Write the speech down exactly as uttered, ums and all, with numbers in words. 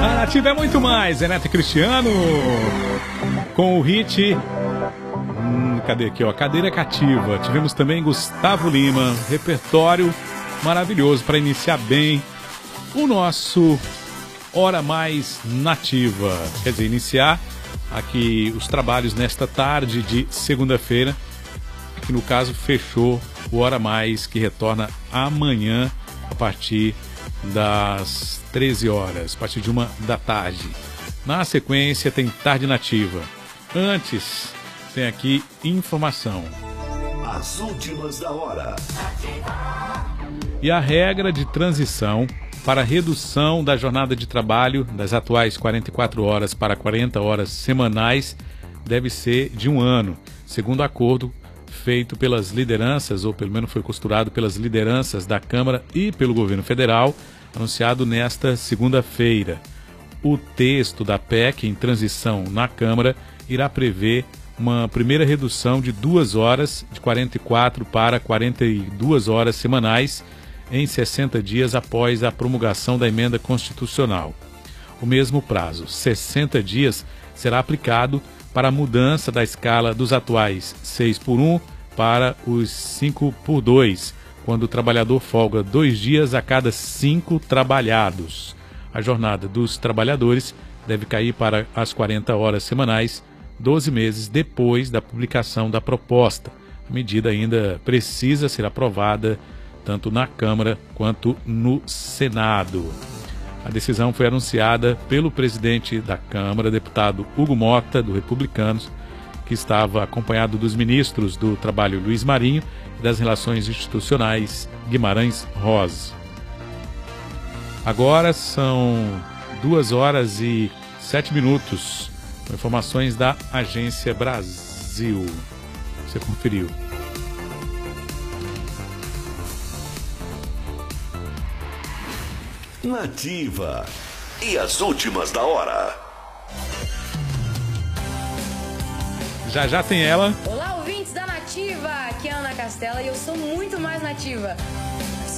A Nativa é muito mais, é Neto Cristiano com o hit hum, cadê aqui, ó, Cadeira Cativa. Tivemos também Gustavo Lima, repertório maravilhoso para iniciar bem o nosso Hora Mais Nativa, quer dizer, iniciar aqui os trabalhos nesta tarde de segunda-feira, que no caso fechou o Hora Mais, que retorna amanhã a partir das treze horas, a partir de uma da tarde. Na sequência tem Tarde Nativa. Antes tem aqui informação. As últimas da hora. E a regra de transição para redução da jornada de trabalho das atuais quarenta e quatro horas para quarenta horas semanais deve ser de um ano, segundo acordo feito pelas lideranças, ou pelo menos foi costurado pelas lideranças da Câmara e pelo governo federal, anunciado nesta segunda-feira. O texto da P E C em transição na Câmara irá prever uma primeira redução de duas horas, de quarenta e quatro para quarenta e duas horas semanais, em sessenta dias após a promulgação da emenda constitucional. O mesmo prazo, sessenta dias, será aplicado para a mudança da escala dos atuais seis por um para os cinco por dois, quando o trabalhador folga dois dias a cada cinco trabalhados. A jornada dos trabalhadores deve cair para as quarenta horas semanais, doze meses depois da publicação da proposta. A medida ainda precisa ser aprovada tanto na Câmara quanto no Senado. A decisão foi anunciada pelo presidente da Câmara, deputado Hugo Mota, do Republicanos, que estava acompanhado dos ministros do Trabalho Luiz Marinho e das Relações Institucionais Guimarães Rosa. Agora são duas horas e sete minutos. Com informações da Agência Brasil. Você conferiu. Nativa. E as últimas da hora. Já já tem ela. Olá, ouvintes da Nativa. Aqui é a Ana Castela e eu sou muito mais nativa.